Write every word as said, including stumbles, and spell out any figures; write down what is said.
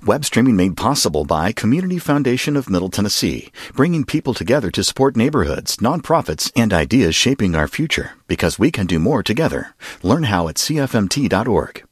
Web streaming made possible by Community Foundation of Middle Tennessee, bringing people together to support neighborhoods, nonprofits, and ideas shaping our future, because we can do more together. Learn how at C F M T dot org.